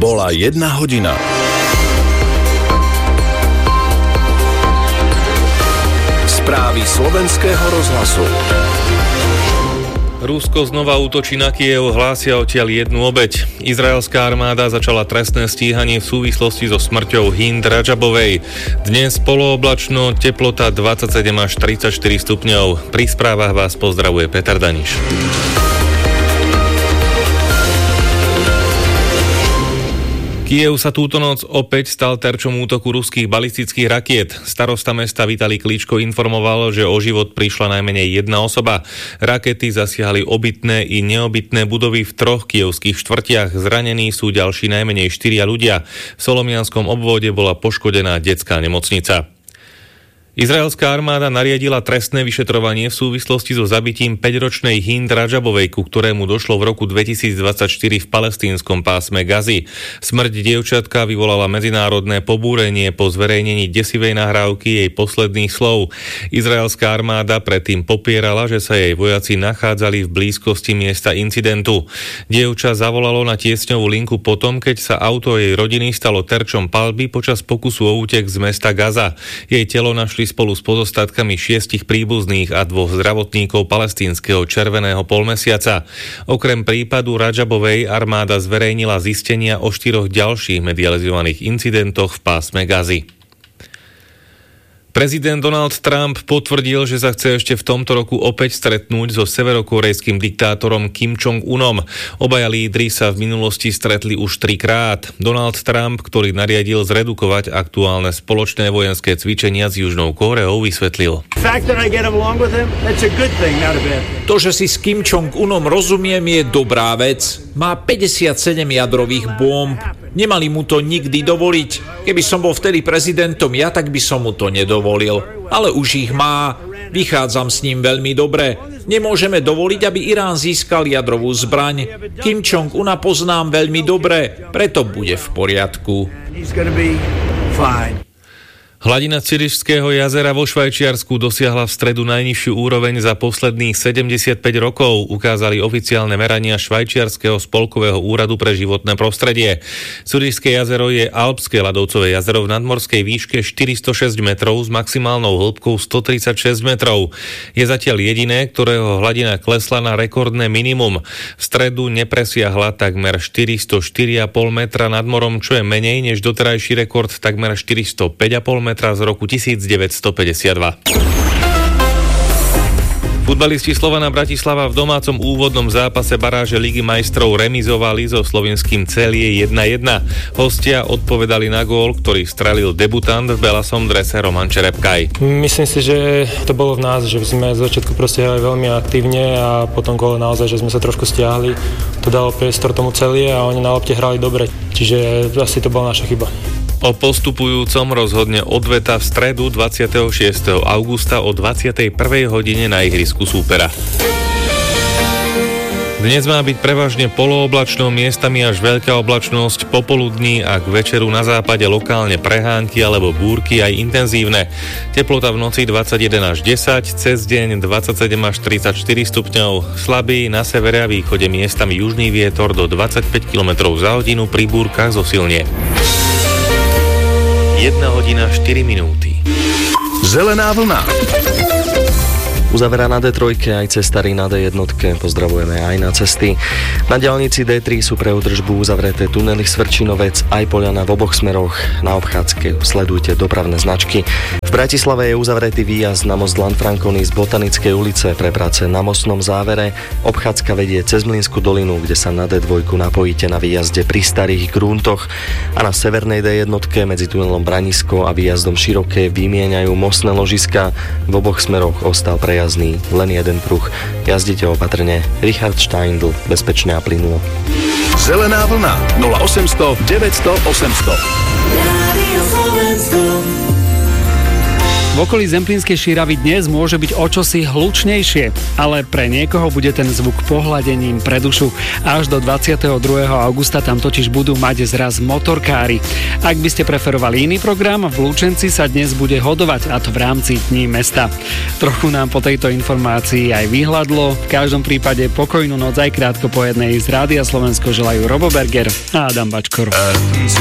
Bola 1 hodina. Správy slovenského rozhlasu. Rusko znova útočí na Kyjev, hlásia odtiaľ jednu obeť. Izraelská armáda začala trestné stíhanie v súvislosti so smrťou Hind Radžabovej. Dnes polooblačno, teplota 27 až 34 stupňov. Pri správach vás pozdravuje Peter Daniš. Kyjev sa túto noc opäť stal terčom útoku ruských balistických rakiet. Starosta mesta Vitalij Klíčko informoval, že o život prišla najmenej jedna osoba. Rakety zasiahli obytné i neobytné budovy v 3 kyjevských štvrtiach. Zranení sú ďalší najmenej 4 ľudia. V Solomianskom obvode bola poškodená detská nemocnica. Izraelská armáda nariadila trestné vyšetrovanie v súvislosti so zabitím 5-ročnej Hind Radžabovej, ku ktorému došlo v roku 2024 v palestínskom pásme Gazy. Smrť dievčatka vyvolala medzinárodné pobúrenie po zverejnení desivej nahrávky jej posledných slov. Izraelská armáda predtým popierala, že sa jej vojaci nachádzali v blízkosti miesta incidentu. Dievča zavolalo na tiesňovú linku potom, keď sa auto jej rodiny stalo terčom paľby počas pokusu o útek z mesta Gaza. Jej telo našli spolu s pozostatkami 6 príbuzných a 2 zdravotníkov palestínskeho Červeného polmesiaca. Okrem prípadu Radžabovej armáda zverejnila zistenia o 4 ďalších medializovaných incidentoch v pásme Gazy. Prezident Donald Trump potvrdil, že sa chce ešte v tomto roku opäť stretnúť so severokorejským diktátorom Kim Jong-unom. Obaja lídri sa v minulosti stretli už 3-krát. Donald Trump, ktorý nariadil zredukovať aktuálne spoločné vojenské cvičenia s Južnou Kóreou, vysvetlil. To, že si s Kim Jong-unom rozumiem, je dobrá vec. Má 57 jadrových bomb. Nemali mu to nikdy dovoliť. Keby som bol vtedy prezidentom ja, tak by som mu to nedovolil. Ale už ich má. Vychádzam s ním veľmi dobre. Nemôžeme dovoliť, aby Irán získal jadrovú zbraň. Kim Jong-una poznám veľmi dobre, preto bude v poriadku. Hladina Cirišského jazera vo Švajčiarsku dosiahla v stredu najnižšiu úroveň za posledných 75 rokov, ukázali oficiálne merania Švajčiarskeho spolkového úradu pre životné prostredie. Cirišské jazero je alpské ľadovcové jazero v nadmorskej výške 406 metrov s maximálnou hĺbkou 136 metrov. Je zatiaľ jediné, ktorého hladina klesla na rekordné minimum. V stredu nepresiahla takmer 404,5 metra nad morom, čo je menej než doterajší rekord takmer 405,5 metra z roku 1952. Futbalisti Slovana Bratislava v domácom úvodnom zápase baráže Ligy majstrov remizovali so slovinským Celie 1-1. Hostia odpovedali na gól, ktorý strelil debutant v belasom drese Roman Čerepkaj. Myslím si, že to bolo v nás, že sme z začiatku proste hrali veľmi aktívne a potom gól naozaj, že sme sa trošku stiahli. To dalo priestor tomu Celie a oni na lopte hrali dobre. Čiže asi to bola naša chyba. O postupujúcom rozhodne odveta v stredu 26. augusta o 21. hodine na ihrisku súpera. Dnes má byť prevažne polooblačno, miestami až veľká oblačnosť, popoludní a k večeru na západe lokálne prehánky alebo búrky aj intenzívne. Teplota v noci 21 až 10, cez deň 27 až 34 stupňov. Slabý na severe a východe miestami južný vietor do 25 km za hodinu, pri búrkach zosilnie. 1 hodina 4 minúty. Zelená vlna. Uzaverá na D3 aj cestári na D1. Pozdravujeme aj na cesty. Na diaľnici D3 sú pre údržbu uzavreté tunely Svrčinovec aj Poľana v oboch smeroch. Na obchádzke sledujte dopravné značky. V Bratislave je uzavretý výjazd na most Lanfranconi z Botanickej ulice pre práce na mostnom závere. Obchádzka vedie cez Mlynskú dolinu, kde sa na D2 napojíte na výjazde pri Starých Gruntoch. A na severnej D1 medzi tunelom Branisko a výjazdom Široké vymieňajú mostné ložiska. V oboch smeroch ostal prejazdný len jeden pruh. Jazdite opatrne. Richard Steindl, bezpečne a plynulo. Zelená vlna 0800 900 800. V okolí Zemplínskej Šíravy dnes môže byť o čosi hlučnejšie, ale pre niekoho bude ten zvuk pohladením pre dušu. Až do 22. augusta tam totiž budú mať zraz motorkári. Ak by ste preferovali iný program, v Lučenci sa dnes bude hodovať, a to v rámci Dní mesta. Trochu nám po tejto informácii aj vyhladlo. V každom prípade pokojnú noc aj krátko po jednej z Rádia Slovensko želajú Robo Berger a Adam Bačkor.